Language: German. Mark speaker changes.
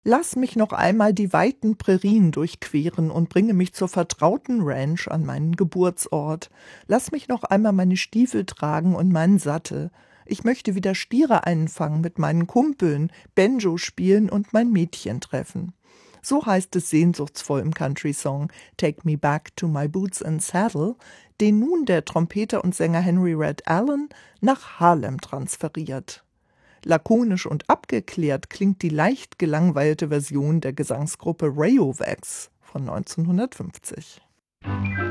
Speaker 1: Lass mich noch einmal die weiten Prärien durchqueren und bringe mich zur vertrauten Ranch an meinen Geburtsort. Lass mich noch einmal meine Stiefel tragen und meinen Sattel. Ich möchte wieder Stiere einfangen mit meinen Kumpeln, Banjo spielen und mein Mädchen treffen. So heißt es sehnsuchtsvoll im Country-Song Take Me Back to My Boots and Saddle, den nun der Trompeter und Sänger Henry Red Allen nach Harlem transferiert. Lakonisch und abgeklärt klingt die leicht gelangweilte Version der Gesangsgruppe Rayovacs von 1950.